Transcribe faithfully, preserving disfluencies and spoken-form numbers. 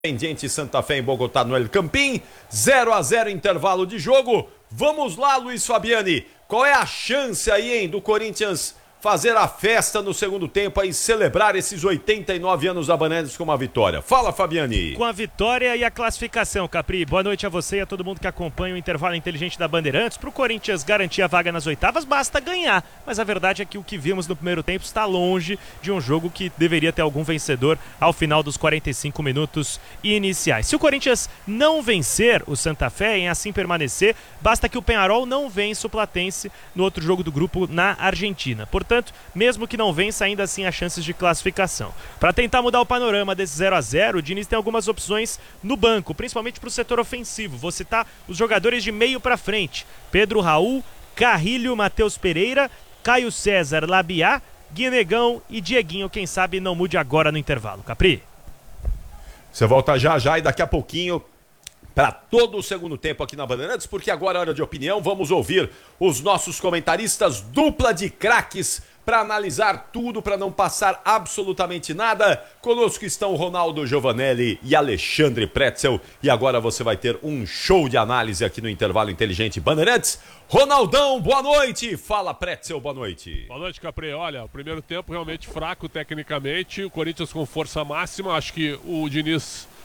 Independiente Santa Fé em Bogotá no El Campín, zero a zero intervalo de jogo. Vamos lá, Luiz Fabiani, qual é a chance aí, hein, do Corinthians fazer a festa no segundo tempo e celebrar esses oitenta e nove anos da Baneiras com uma vitória? Fala, Fabiani. Com a vitória e a classificação, Capri. Boa noite a você e a todo mundo que acompanha o intervalo inteligente da Bandeirantes. Para o Corinthians garantir a vaga nas oitavas, basta ganhar. Mas a verdade é que o que vimos no primeiro tempo está longe de um jogo que deveria ter algum vencedor ao final dos quarenta e cinco minutos iniciais. Se o Corinthians não vencer o Santa Fé, em assim permanecer, basta que o Peñarol não vença o Platense no outro jogo do grupo na Argentina. Portanto, Portanto, mesmo que não vença, ainda assim há chances de classificação. Para tentar mudar o panorama desse zero a zero, o Diniz tem algumas opções no banco, principalmente para o setor ofensivo. Vou citar os jogadores de meio para frente: Pedro Raul, Carrilho, Matheus Pereira, Caio César, Labiá, Guinegão e Dieguinho. Quem sabe não mude agora no intervalo. Capri? Você volta já já e daqui a pouquinho para todo o segundo tempo aqui na Bandeirantes, porque agora é hora de opinião. Vamos ouvir os nossos comentaristas, dupla de craques, para analisar tudo, para não passar absolutamente nada. Conosco estão Ronaldo Giovanelli e Alexandre Pretzel. E agora você vai ter um show de análise aqui no Intervalo Inteligente Bandeirantes. Ronaldão, boa noite. Fala, Pretzel, boa noite. Boa noite, Capri. Olha, o primeiro tempo realmente fraco tecnicamente. O Corinthians com força máxima. Acho que o Diniz